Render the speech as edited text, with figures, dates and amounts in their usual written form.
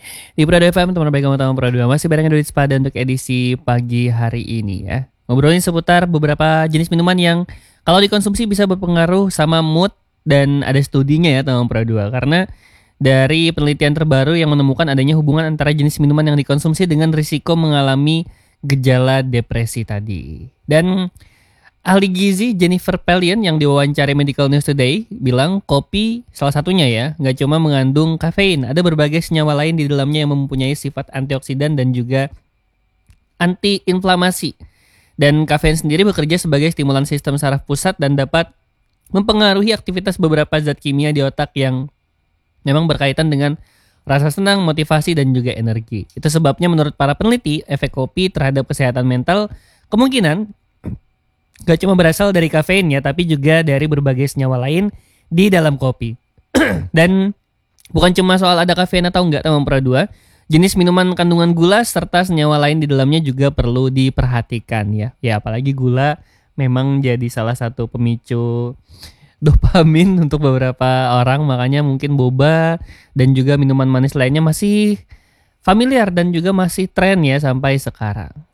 Di Prado FM, teman baik kamu tamu Prado masih bareng Dwi Spada untuk edisi pagi hari ini ya. Ngobrolin seputar beberapa jenis minuman yang kalau dikonsumsi bisa berpengaruh sama mood dan ada studinya ya teman Prado. Karena dari penelitian terbaru yang menemukan adanya hubungan antara jenis minuman yang dikonsumsi dengan risiko mengalami gejala depresi tadi. Dan ahli gizi Jennifer Pellion yang diwawancari Medical News Today bilang kopi salah satunya ya, nggak cuma mengandung kafein, ada berbagai senyawa lain di dalamnya yang mempunyai sifat antioksidan dan juga antiinflamasi. Dan kafein sendiri bekerja sebagai stimulan sistem saraf pusat dan dapat mempengaruhi aktivitas beberapa zat kimia di otak yang memang berkaitan dengan rasa senang, motivasi, dan juga energi. Itu sebabnya menurut para peneliti, efek kopi terhadap kesehatan mental kemungkinan gak cuma berasal dari kafein ya, tapi juga dari berbagai senyawa lain di dalam kopi. Dan bukan cuma soal ada kafein atau enggak teman Pradua, jenis minuman kandungan gula serta senyawa lain di dalamnya juga perlu diperhatikan ya. Ya apalagi gula memang jadi salah satu pemicu dopamin untuk beberapa orang, makanya mungkin boba dan juga minuman manis lainnya masih familiar dan juga masih tren ya sampai sekarang.